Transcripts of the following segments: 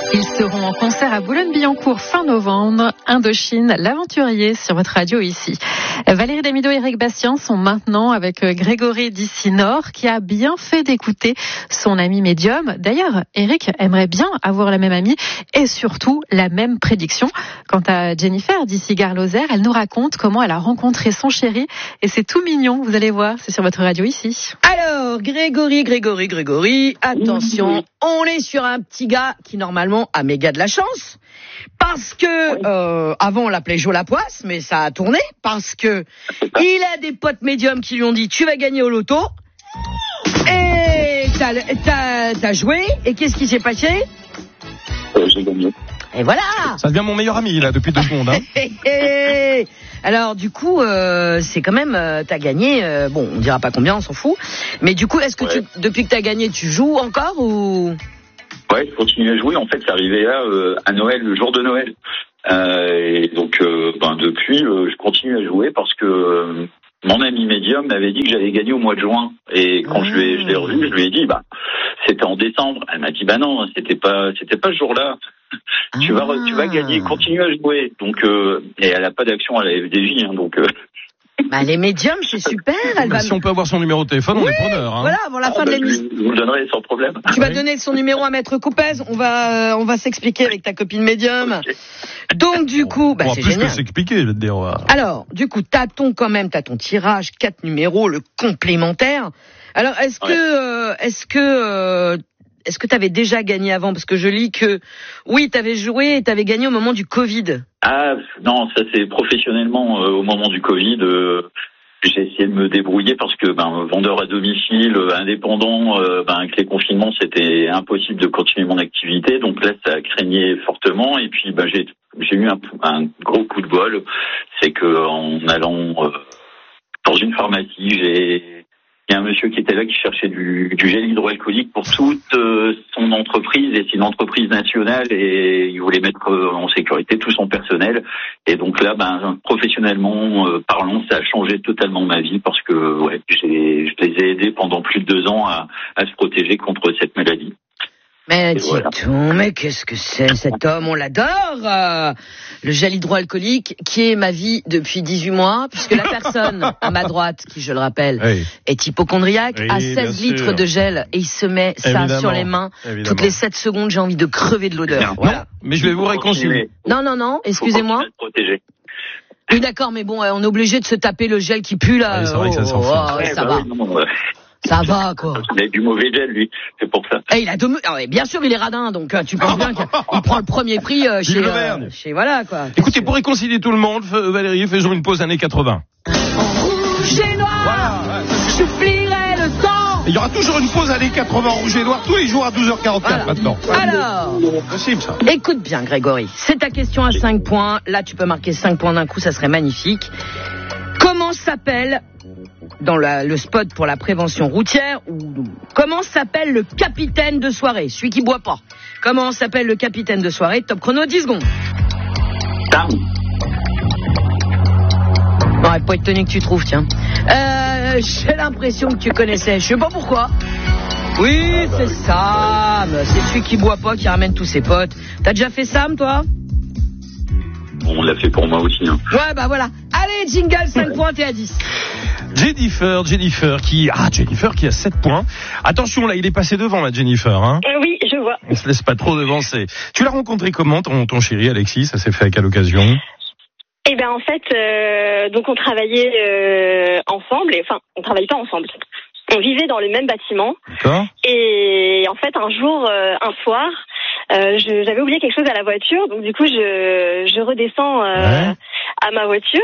Ils seront en concert à Boulogne-Billancourt fin novembre. Indochine, l'aventurier sur votre radio ici. Valérie Damido et Eric Bastien sont maintenant avec Grégory d'ici Nord qui a bien fait d'écouter son ami médium. D'ailleurs, Eric aimerait bien avoir la même amie et surtout la même prédiction. Quant à Jennifer d'ici Gare-Lozère, elle nous raconte comment elle a rencontré son chéri et c'est tout mignon, vous allez voir, c'est sur votre radio ici. Alors, Grégory, attention, on est sur un petit gars qui normalement a méga de la chance. Parce que, avant on l'appelait Jo Lapoisse, mais ça a tourné. Parce que il a des potes médiums qui lui ont dit tu vas gagner au loto. Et t'as joué. Et qu'est-ce qui s'est passé? J'ai gagné. Et voilà. Ça devient mon meilleur ami là depuis 2 secondes. Hein. Alors du coup, c'est quand même, t'as gagné. Bon, on dira pas combien, on s'en fout. Mais du coup, est-ce que depuis que t'as gagné, tu joues encore ou? Ouais, je continue à jouer. En fait, c'est arrivé là à Noël, le jour de Noël. Et donc, depuis, je continue à jouer parce que mon ami médium m'avait dit que j'allais gagner au mois de juin. Et quand je l'ai revu, je lui ai dit, c'était en décembre. Elle m'a dit, non, c'était pas ce jour-là. Tu vas gagner, continue à jouer. Donc, et elle a pas d'action à la FDJ, hein, donc. Les médiums, c'est super. Si on peut avoir son numéro de téléphone, on est preneur. Hein. Voilà, avant la fin de l'émission. Je vous le donnerai sans problème. Tu vas donner son numéro à Maître Coupez. On va s'expliquer avec ta copine médium. Okay. Donc du coup, c'est plus génial. Que s'expliquer, je vais te dire. Alors, du coup, t'as ton tirage, 4 numéros, le complémentaire. Alors, est-ce que t'avais déjà gagné avant? Parce que je lis que, oui, t'avais joué et t'avais gagné au moment du Covid. Ah, non, ça c'est professionnellement au moment du Covid. J'ai essayé de me débrouiller parce que, vendeur à domicile, indépendant, avec les confinements, c'était impossible de continuer mon activité. Donc là, ça craignait fortement. Et puis, j'ai eu un gros coup de bol. C'est que, en allant dans une pharmacie, il y a un monsieur qui était là qui cherchait du gel hydroalcoolique pour toute son entreprise, et c'est une entreprise nationale, et il voulait mettre en sécurité tout son personnel. Et donc là, professionnellement parlant, ça a changé totalement ma vie parce que je les ai aidés pendant plus de 2 ans à se protéger contre cette maladie. Mais mais qu'est-ce que c'est cet homme? On l'adore. Le gel hydroalcoolique qui est ma vie depuis 18 mois, puisque la personne à ma droite, qui je le rappelle, est hypocondriaque, a 16 litres de gel et il se met ça sur les mains. Toutes les 7 secondes, j'ai envie de crever de l'odeur. Voilà. Non, mais je vais vous réconcilier. Non, excusez-moi. Oui, d'accord, mais bon, on est obligé de se taper le gel qui pue là. C'est vrai que ça s'en fout. Ça va. Ça va, quoi. Il a du mauvais gel, lui. C'est pour ça. Bien sûr, il est radin, donc tu penses bien qu'il prend le premier prix chez voilà, quoi. Écoutez, pour réconcilier tout le monde, Valérie, faisons une pause années 80. Rouge et noir, j'oublierai le sang. Il y aura toujours une pause années 80 rouge et noir tous les jours à 12h44 maintenant. Alors, possible ça. Écoute bien, Grégory. C'est ta question à 5 points. Là, tu peux marquer 5 points d'un coup, ça serait magnifique. Comment s'appelle, dans le spot pour la prévention routière, comment s'appelle le capitaine de soirée, celui qui boit pas? Comment s'appelle le capitaine de soirée? Top chrono, 10 secondes. Sam. Non, pas étonné que tu trouves, tiens. J'ai l'impression que tu connaissais, je sais pas pourquoi. Oui, c'est Sam. C'est celui qui boit pas, qui ramène tous ses potes. T'as déjà fait Sam, toi? On l'a fait pour moi aussi. Hein. Ouais, voilà. Allez, jingle, 5 points, t'es à 10. Jennifer qui a 7 points. Attention, là, il est passé devant, là, Jennifer. Hein. Oui, je vois. On se laisse pas trop devancer. Tu l'as rencontré comment, ton chéri, Alexis? Ça s'est fait à quelle occasion? En fait, donc on travaillait ensemble. On travaillait pas ensemble. On vivait dans le même bâtiment. D'accord. Et en fait, un jour, un soir, j'avais oublié quelque chose à la voiture. Donc du coup, je redescends à ma voiture.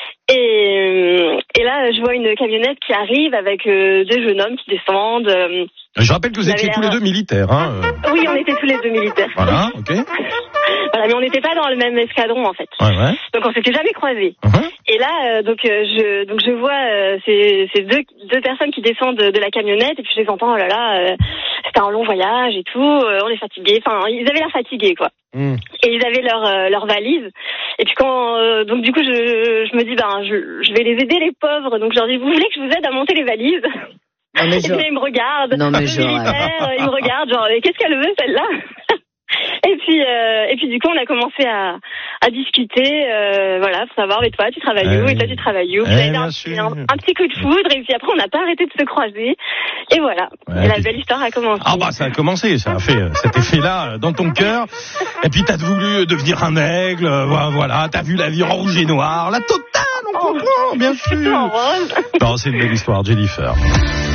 Et là, je vois une camionnette qui arrive avec 2 jeunes hommes qui descendent. Je rappelle que vous étiez tous les 2 militaires. Hein. Oui, on était tous les 2 militaires. Voilà, ok. Voilà, mais on n'était pas dans le même escadron en fait. Ouais. Donc on s'était jamais croisés. Et là, je vois ces deux personnes qui descendent de la camionnette et puis je les entends. Oh là là, c'était un long voyage et tout. On est fatigués. Enfin, ils avaient l'air fatigués quoi. Et ils avaient leur valise. Et puis donc du coup je me dis je vais les aider les pauvres. Donc je leur dis vous voulez que je vous aide à monter les valises? Et puis là, ils me regardent. Non, mais ils me regardent genre qu'est-ce qu'elle veut celle-là? Et puis puis du coup, on a commencé à discuter, voilà, pour savoir, mais toi, tu travailles où, et toi, tu travailles où. Puis un petit coup de foudre, et puis après, on n'a pas arrêté de se croiser. Et voilà. Et la belle histoire a commencé. Ah bah, ça a commencé, ça a fait cet effet-là dans ton cœur. Et puis, t'as voulu devenir un aigle, voilà, t'as vu la vie en rouge et noir, la totale, on comprend, bien sûr. En rose. Non, c'est une belle histoire, Jennifer.